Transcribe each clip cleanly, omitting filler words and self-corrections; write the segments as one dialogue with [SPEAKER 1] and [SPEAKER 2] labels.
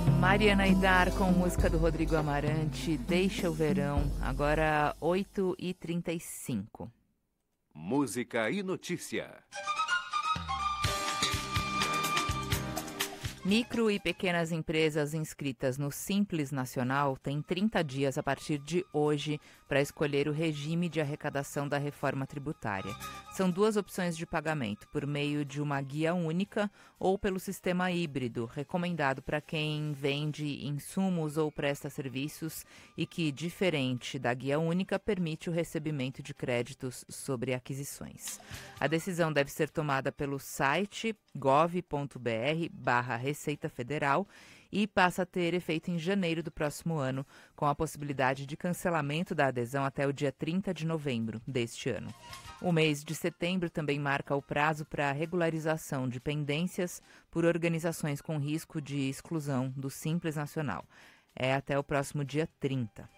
[SPEAKER 1] Mariana Aidar com música do Rodrigo Amarante, Deixa o Verão, agora 8h35.
[SPEAKER 2] Música e notícia.
[SPEAKER 1] Micro e pequenas empresas inscritas no Simples Nacional têm 30 dias a partir de hoje para escolher o regime de arrecadação da reforma tributária. São duas opções de pagamento, por meio de uma guia única ou pelo sistema híbrido, recomendado para quem vende insumos ou presta serviços e que, diferente da guia única, permite o recebimento de créditos sobre aquisições. A decisão deve ser tomada pelo site gov.br/Receita Federal e passa a ter efeito em janeiro do próximo ano, com a possibilidade de cancelamento da adesão até o dia 30 de novembro deste ano. O mês de setembro também marca o prazo para a regularização de pendências por organizações com risco de exclusão do Simples Nacional. É até o próximo dia 30.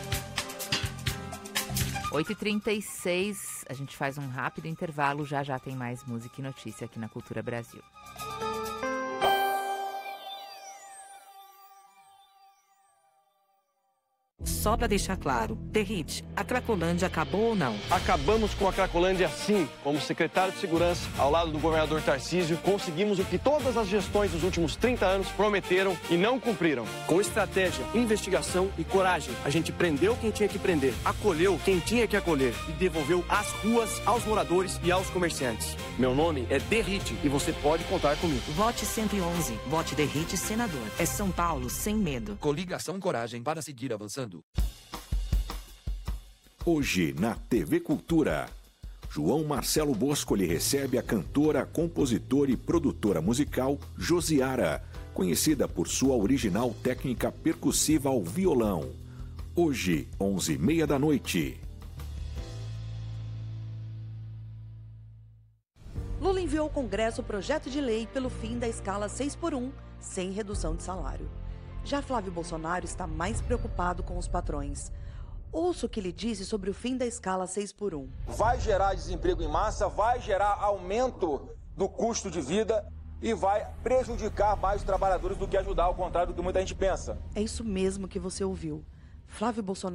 [SPEAKER 1] 8h36, a gente faz um rápido intervalo, já tem mais música e notícia aqui na Cultura Brasil.
[SPEAKER 3] Só para deixar claro, Derrite, a Cracolândia acabou ou não?
[SPEAKER 4] Acabamos com a Cracolândia sim. Como secretário de Segurança, ao lado do governador Tarcísio, conseguimos o que todas as gestões dos últimos 30 anos prometeram e não cumpriram. Com estratégia, investigação e coragem, a gente prendeu quem tinha que prender, acolheu quem tinha que acolher e devolveu as ruas aos moradores e aos comerciantes. Meu nome é Derrite e você pode contar comigo.
[SPEAKER 3] Vote 111. Vote Derrite senador. É São Paulo sem medo.
[SPEAKER 5] Coligação Coragem para seguir avançando.
[SPEAKER 6] Hoje, na TV Cultura, João Marcelo Boscoli recebe a cantora, compositora e produtora musical Josiara, conhecida por sua original técnica percussiva ao violão. Hoje, 11h30 da noite.
[SPEAKER 7] Lula enviou ao Congresso o projeto de lei pelo fim da escala 6x1, sem redução de salário. Já Flávio Bolsonaro está mais preocupado com os patrões. Ouça o que ele disse sobre o fim da escala 6x1.
[SPEAKER 8] Vai gerar desemprego em massa, vai gerar aumento do custo de vida e vai prejudicar mais os trabalhadores do que ajudar, ao contrário do que muita gente pensa.
[SPEAKER 7] É isso mesmo que você ouviu. Flávio Bolsonaro